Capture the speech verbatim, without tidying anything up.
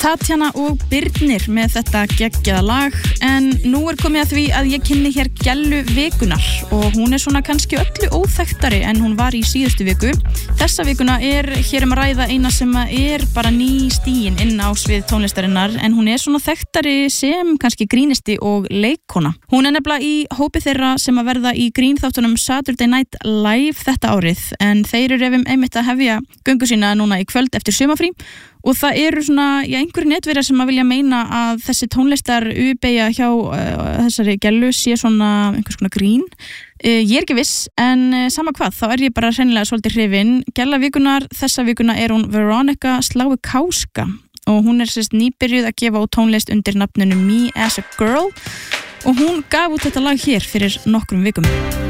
Tatjana og Birnir með þetta geggjaða lag, en nú er komið að því að ég kynni hér Gellu vikunar og hún er svona kannski öllu óþekktari en hún var í síðustu viku. Þessa vikuna er hér um að ræða eina sem er bara ný stíin inn á svið tónlistarinnar, en hún er svona þekktari sem kannski grínisti og leikkona. Hún er nefnilega í hópi þeirra sem að verða í grínþáttunum Saturday Night Live þetta árið, en þeir eru efum einmitt að hefja göngu sína núna í kvöld eftir sumarfrí. Og það eru svona, já, einhverjir netverjar sem að vilja meina að þessi tónlistar U-beygja hjá uh, þessari Gellu sé svona einhvers konar grín. Uh, ég er ekki viss, en uh, sama hvað, þá er ég bara hreinlega svolítið hrifin. Gella vikunar, þessa vikuna er hún Veronica Slávikowska og hún er sérst nýbyrjuð að gefa út tónlist undir nafninu Me As A Girl og hún gaf út þetta lag hér fyrir nokkrum vikum.